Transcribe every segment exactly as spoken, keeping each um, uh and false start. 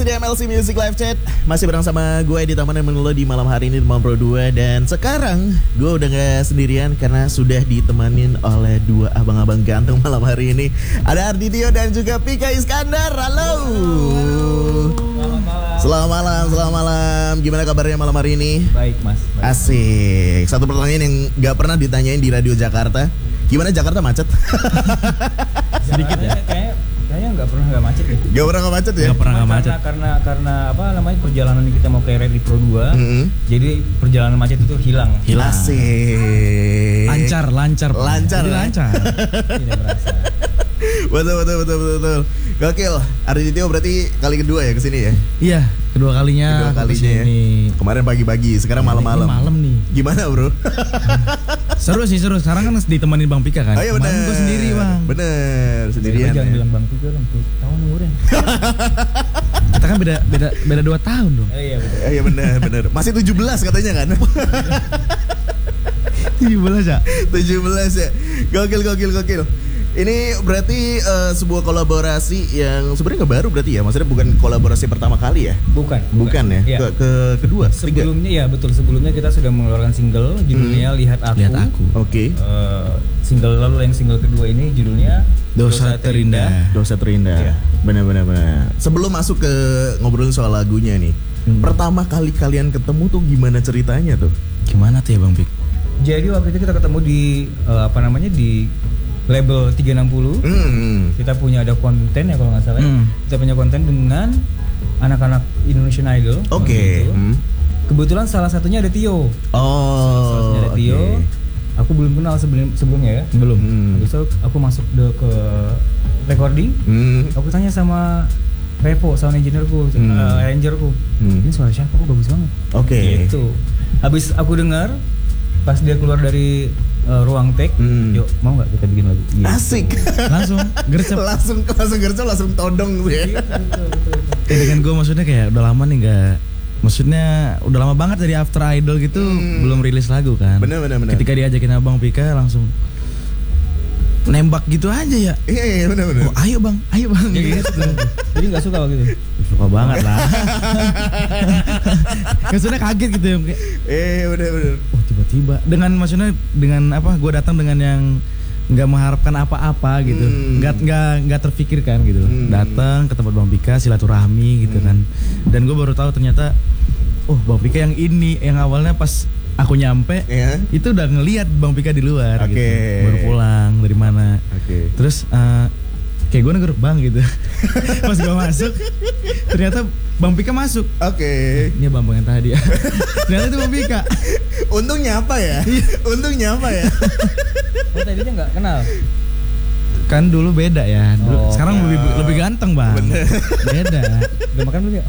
di M L C Music Live Chat. Masih bareng sama gue di Taman yang Menelo di malam hari ini di Malam Pro dua. Dan sekarang gue udah gak sendirian karena sudah ditemanin oleh dua abang-abang ganteng malam hari ini. Ada Arditio dan juga Pika Iskandar. Halo. Selamat malam, selamat malam. Gimana kabarnya malam hari ini? Baik mas. Baik. Asik. Satu pertanyaan yang gak pernah ditanyain di Radio Jakarta. Gimana Jakarta macet? Sedikit ya. Kayaknya kayaknya nggak pernah nggak macet ya. Gak pernah gak macet ya? Gak pernah gak macet. Karena, karena karena apa namanya perjalanan kita mau ke Rally Pro dua. Mm-hmm. Jadi perjalanan macet itu hilang. Hilang. Asik. Lancar, lancar. Lancar. Jadi ya? lancar. Tidak berasa. Betul, betul, betul, betul, betul. Gokil. Arditio berarti kali kedua ya kesini ya? Iya, kedua kalinya. Kedua kalinya ya. Kemarin pagi-pagi, sekarang malam-malam. Ini malam nih. Gimana bro? Seru sih, seru. Sekarang kan ditemenin Bang Pika kan. Oh iya bener. Kemarin gue sendiri Bang. Bener, sendirian Jangan ya. bilang Bang Pika dong, tahun umurnya. Kita kan beda beda beda dua tahun dong. Eh, iya betul. Eh, iya bener, bener. Masih tujuh belas katanya kan? tujuh belas ya? tujuh belas ya. Gokil, gokil, gokil. Ini berarti uh, sebuah kolaborasi yang sebenarnya nggak baru berarti ya? Maksudnya bukan kolaborasi pertama kali ya? Bukan. Bukan, bukan ya? Ya. Ke, ke kedua, ketiga? Sebelumnya ya betul. Sebelumnya kita sudah mengeluarkan single judulnya Hmm. Lihat Aku. Lihat Aku. Oke. Okay. Uh, single lalu yang single kedua ini judulnya Dosa Terindah. Dosa Terindah. Ya. Benar-benar benar. Sebelum masuk ke ngobrolin soal lagunya nih, hmm. pertama kali kalian ketemu tuh gimana ceritanya tuh? Gimana tuh ya Bang Pik? Jadi waktu itu kita ketemu di uh, apa namanya di label tiga enam nol. Hmm. Kita punya ada konten ya kalau nggak salah. Hmm. Kita punya konten dengan anak-anak Indonesian Idol. Oke. Okay. Hmm. Kebetulan salah satunya ada Tio. Oh. Salah satunya ada Tio. Okay. Aku belum kenal sebelum sebelumnya ya. Belum. Hmm. Habis itu aku masuk de, ke recording. Hmm. Aku tanya sama Revo, sound engineerku, Hmm. uh, arrangerku. Hmm. Ini suara siapa? Kok bagus banget. Oke. Okay. Gitu. Habis aku dengar, pas dia keluar dari uh, ruang take, Hmm. yuk mau nggak kita bikin lagu? Gitu. Asik. Langsung gercep. langsung langsung gercep langsung todong tuh ya. Gitu, betul, betul, betul. Ya, dengan gue maksudnya kayak udah lama nih nggak, maksudnya udah lama banget dari After Idol gitu Hmm. belum rilis lagu kan. Bener bener bener. Ketika diajakin Abang Pika langsung nembak gitu aja ya. Iya iya bener bener. Oh, ayo Bang, ayo Bang. Jadi Gitu. Jadi nggak suka waktu itu. Suka banget lah. Maksudnya kaget gitu ya. Kayak, Eh bener bener. oh tiba-tiba dengan maksudnya dengan apa? Gue datang dengan yang nggak mengharapkan apa-apa gitu, Hmm. nggak nggak nggak terfikirkan gitu. Hmm. Datang ke tempat Bang Pika silaturahmi gitu Hmm. kan. Dan gue baru tahu ternyata, oh Bang Pika yang ini yang awalnya pas aku nyampe Ya. itu udah ngelihat Bang Pika di luar Oke. gitu. Baru pulang dari mana. Oke. Terus uh, kayak gue negur Bang gitu. Pas gue masuk ternyata Bang Pika masuk. Oke. Ini Bang Bang yang tadi ya. Ternyata itu Bang Pika. Untung nyapa ya. Untung nyapa ya. Oh tadinya nggak kenal. Kan dulu beda ya. Dulu, Oh, sekarang ya. lebih lebih ganteng Bang. Bener. Beda. Udah makan belum ya?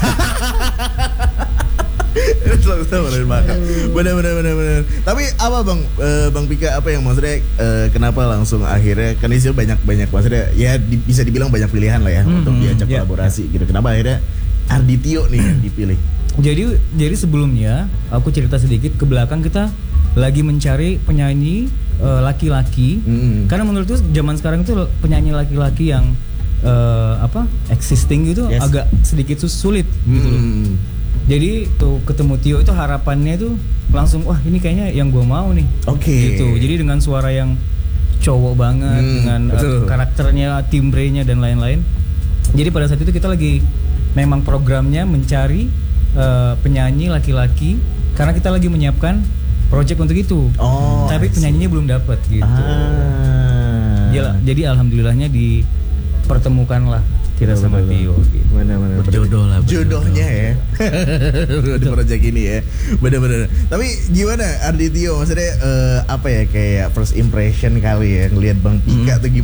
Selalu selalu makan. Bener bener bener bener. Tapi apa bang eh, Bang Pika apa yang maksudnya eh, kenapa langsung akhirnya kan itu banyak banyak maksudnya ya di, bisa dibilang banyak pilihan lah ya Hmm, untuk diajak ya, kolaborasi gitu. Kenapa akhirnya Arditio nih yang dipilih? Jadi jadi sebelumnya aku cerita sedikit ke belakang, kita lagi mencari penyanyi eh, laki-laki. Hmm. Karena menurutku zaman sekarang itu penyanyi laki-laki yang eh, apa existing gitu Yes. agak sedikit sus- sulit gitu loh. Hmm. Jadi tuh ketemu Tio itu harapannya tuh langsung wah ini kayaknya yang gue mau nih. Oke. Gitu. Jadi dengan suara yang cowok banget, Hmm, dengan uh, betul. karakternya, timbrenya dan lain-lain. Jadi pada saat itu kita lagi memang programnya mencari uh, penyanyi laki-laki karena kita lagi menyiapkan project untuk itu. Oh. Tapi I see. penyanyinya belum dapat gitu. Ah. Jadi, jadi alhamdulillahnya dipertemukan lah kita sama Tio gitu. Benar-benar Berjodoh lah, berjodoh. Jodohnya ya di proyek ini ya. Benar-benar. Tapi gimana Arditio maksudnya eh, apa ya kayak first impression kali ya ngelihat Bang Pika Hmm. tuh gimana?